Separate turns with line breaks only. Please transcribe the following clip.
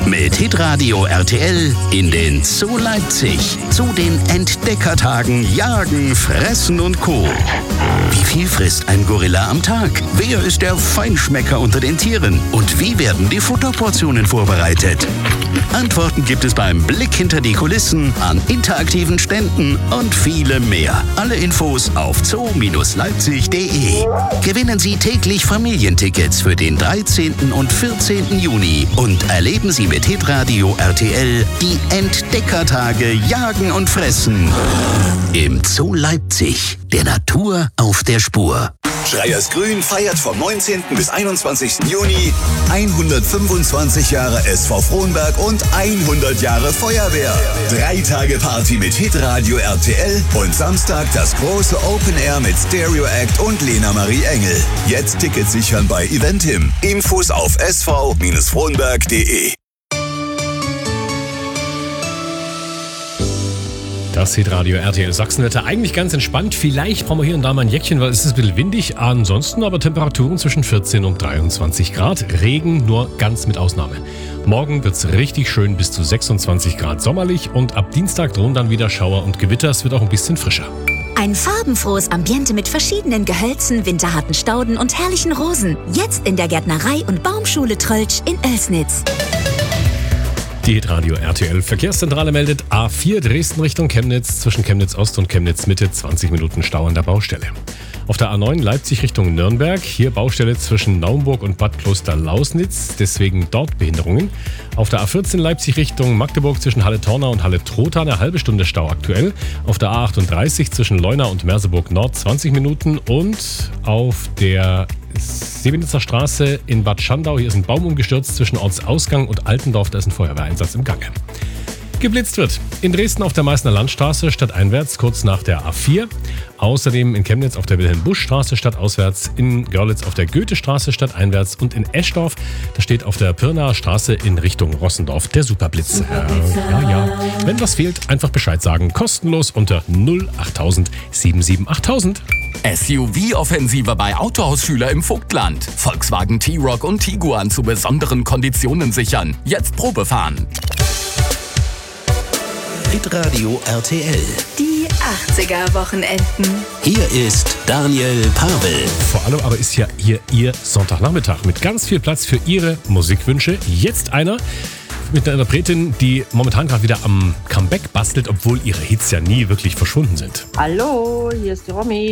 Mit Hitradio RTL in den Zoo Leipzig. Zu den Entdeckertagen Jagen, Fressen und Co. Wie viel frisst ein Gorilla am Tag? Wer ist der Feinschmecker unter den Tieren? Und wie werden die Futterportionen vorbereitet? Antworten gibt es beim Blick hinter die Kulissen, an interaktiven Ständen und vielem mehr. Alle Infos auf zoo-leipzig.de. Gewinnen Sie täglich Familientickets für den 13. und 14. Juni und erleben Sie mit Hitradio RTL die Entdeckertage Jagen und Fressen im Zoo Leipzig. Der Natur auf der Spur.
Schreiers Grün feiert vom 19. bis 21. Juni 125 Jahre SV Frohnberg und 100 Jahre Feuerwehr. 3 Tage Party mit Hitradio RTL und Samstag das große Open Air mit Stereo Act und Lena Marie Engel. Jetzt Tickets sichern bei Eventim. Infos auf sv-frohnberg.de.
Das Hitradio RTL Sachsenwetter eigentlich ganz entspannt. Vielleicht brauchen wir hier und da mal ein Jäckchen, weil es ist ein bisschen windig. Ansonsten aber Temperaturen zwischen 14 und 23 Grad. Regen nur ganz mit Ausnahme. Morgen wird es richtig schön bis zu 26 Grad sommerlich und ab Dienstag drohen dann wieder Schauer und Gewitter. Es wird auch ein bisschen frischer.
Ein farbenfrohes Ambiente mit verschiedenen Gehölzen, winterharten Stauden und herrlichen Rosen. Jetzt in der Gärtnerei und Baumschule Tröltsch in Oelsnitz.
Die Hitradio RTL Verkehrszentrale meldet A4 Dresden Richtung Chemnitz, zwischen Chemnitz Ost und Chemnitz Mitte 20 Minuten Stau an der Baustelle. Auf der A9 Leipzig Richtung Nürnberg, hier Baustelle zwischen Naumburg und Bad Kloster-Lausnitz, deswegen dort Behinderungen. Auf der A14 Leipzig Richtung Magdeburg zwischen Halle-Torna und Halle-Trotha eine halbe Stunde Stau aktuell. Auf der A38 zwischen Leuna und Merseburg Nord 20 Minuten und auf der Sebenitzer Straße in Bad Schandau, hier ist ein Baum umgestürzt zwischen Ortsausgang und Altendorf, da ist ein Feuerwehreinsatz im Gange. Geblitzt wird in Dresden auf der Meißner Landstraße stadteinwärts kurz nach der A4. Außerdem in Chemnitz auf der Wilhelm-Busch-Straße stadtauswärts, in Görlitz auf der Goethestraße stadteinwärts und in Eschdorf, da steht auf der Pirnaer Straße in Richtung Rossendorf der Superblitz. Ja. Wenn was fehlt, einfach Bescheid sagen. Kostenlos unter 08000 778000.
SUV-Offensive bei Autohausschüler im Vogtland. Volkswagen T-Roc und Tiguan zu besonderen Konditionen sichern. Jetzt Probe fahren.
Hitradio RTL.
Die 80er-Wochenenden.
Hier ist Daniel Pavel.
Vor allem aber ist ja hier Ihr Sonntagnachmittag mit ganz viel Platz für Ihre Musikwünsche. Jetzt einer mit einer Interpretin, die momentan gerade wieder am Comeback bastelt, obwohl ihre Hits ja nie wirklich verschwunden sind.
Hallo, hier ist die Romy.